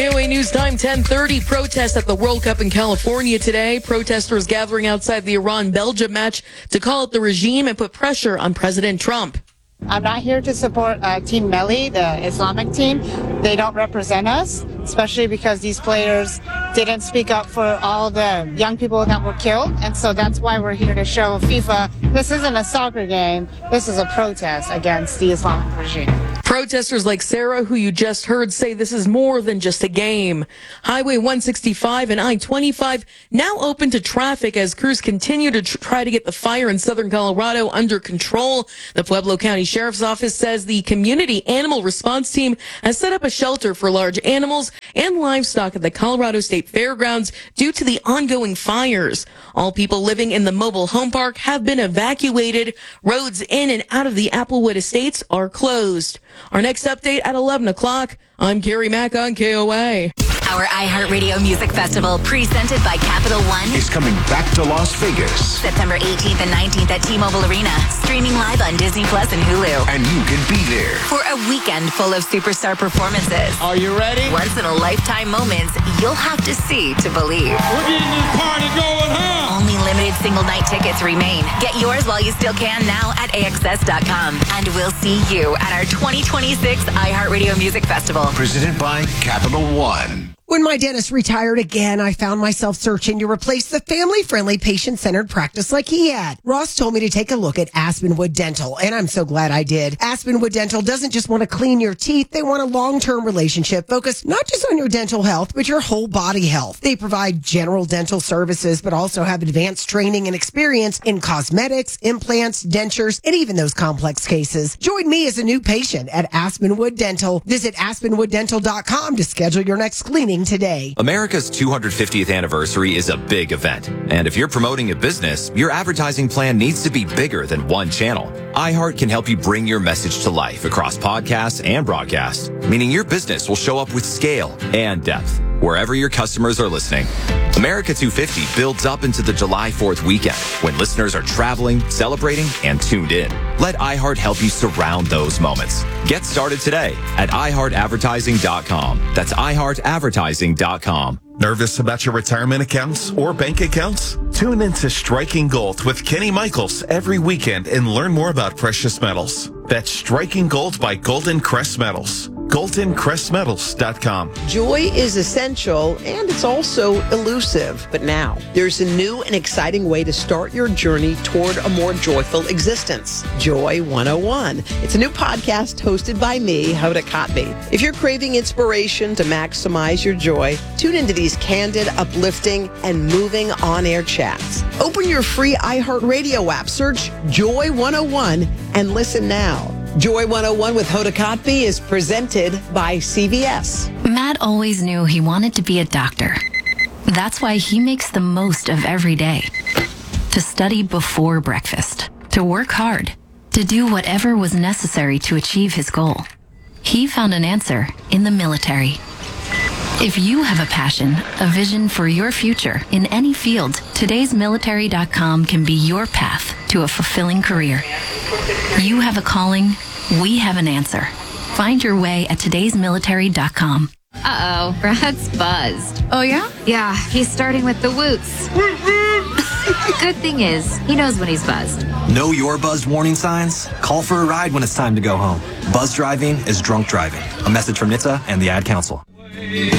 KOA News Time 10:30. Protests at the World Cup in California today. Protesters gathering outside the Iran-Belgium match to call out the regime and put pressure on President Trump. I'm not here to support Team Melli, the Islamic team. They don't represent us, especially because these players didn't speak up for all the young people that were killed. And so that's why we're here to show FIFA this isn't a soccer game. This is a protest against the Islamic regime. Protesters like Sarah, who you just heard, say this is more than just a game. Highway 165 and I-25 now open to traffic as crews continue to try to get the fire in southern Colorado under control. The Pueblo County Sheriff's Office says the Community Animal Response Team has set up a shelter for large animals and livestock at the Colorado State Fairgrounds due to the ongoing fires. All people living in the mobile home park have been evacuated. Roads in and out of the Applewood Estates are closed. Our next update at 11 o'clock. I'm Carrie Mack on KOA. Our iHeartRadio Music Festival, presented by Capital One, is coming back to Las Vegas. September 18th and 19th at T-Mobile Arena. Streaming live on Disney Plus and Hulu. And you can be there For a weekend full of superstar performances. Are you ready? Once-in-a-lifetime moments you'll have to see to believe. We're getting this party going, huh? Only limited single-night tickets remain. Get yours while you still can now at AXS.com. And we'll see you at our 2026 iHeartRadio Music Festival. Presented by Capital One. When my dentist retired again, I found myself searching to replace the family-friendly, patient-centered practice like he had. Ross told me to take a look at Aspenwood Dental, and I'm so glad I did. Aspenwood Dental doesn't just want to clean your teeth. They want a long-term relationship focused not just on your dental health, but your whole body health. They provide general dental services, but also have advanced training and experience in cosmetics, implants, dentures, and even those complex cases. Join me as a new patient at Aspenwood Dental. Visit AspenwoodDental.com to schedule your next cleaning today. America's 250th anniversary is a big event. And if you're promoting a business, your advertising plan needs to be bigger than one channel. iHeart can help you bring your message to life across podcasts and broadcasts, meaning your business will show up with scale and depth wherever your customers are listening. America 250 builds up into the July 4th weekend when listeners are traveling, celebrating, and tuned in. Let iHeart help you surround those moments. Get started today at iHeartAdvertising.com. That's iHeartAdvertising.com. Nervous about your retirement accounts or bank accounts? Tune into Striking Gold with Kenny Michaels every weekend and learn more about precious metals. That's Striking Gold by Golden Crest Metals. GoldenCrestMetals.com. Joy is essential and it's also elusive. But now there's a new and exciting way to start your journey toward a more joyful existence. Joy 101. It's a new podcast hosted by me, Hoda Kotb. If you're craving inspiration to maximize your joy, tune into these candid, uplifting, and moving on-air chats. Open your free iHeartRadio app, search Joy 101, and listen now. Joy 101 with Hoda Kotb is presented by CVS. Matt always knew he wanted to be a doctor. That's why he makes the most of every day. To study before breakfast, to work hard, to do whatever was necessary to achieve his goal. He found an answer in the military. If you have a passion, a vision for your future in any field, todaysmilitary.com can be your path to a fulfilling career. You have a calling, we have an answer. Find your way at todaysmilitary.com. Uh-oh, Brad's buzzed. Oh, yeah? Yeah, he's starting with the woots. Good thing is, he knows when he's buzzed. Know your buzzed warning signs? Call for a ride when it's time to go home. Buzz driving is drunk driving. A message from NHTSA and the Ad Council.